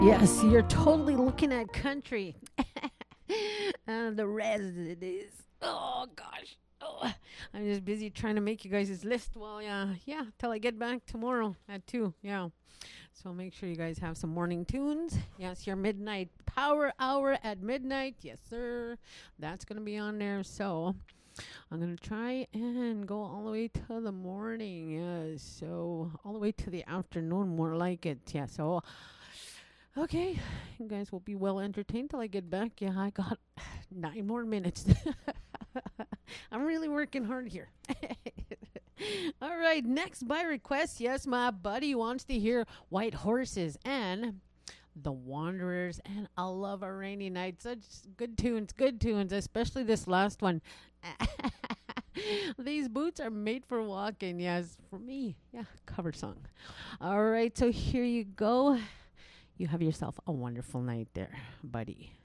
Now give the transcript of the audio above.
Yes, you're totally looking at country. The rest it is. Oh gosh. Oh, I'm just busy trying to make you guys' list. Well, yeah, till I get back tomorrow at 2. Yeah. So make sure you guys have some morning tunes. Yes, your midnight power hour at midnight. Yes, sir. That's going to be on there. So I'm going to try and go all the way to the morning. Yes. So all the way to the afternoon, more like it. Yeah. So okay, you guys will be well entertained till I get back. Yeah, I got 9 more minutes. I'm really working hard here. All right, next by request. Yes, my buddy wants to hear White Horses and The Wanderers, and I love A Rainy Night. Such good tunes, especially this last one. These boots are made for walking. Yes, for me. Yeah, cover song. All right, so here you go. You have yourself a wonderful night there, buddy.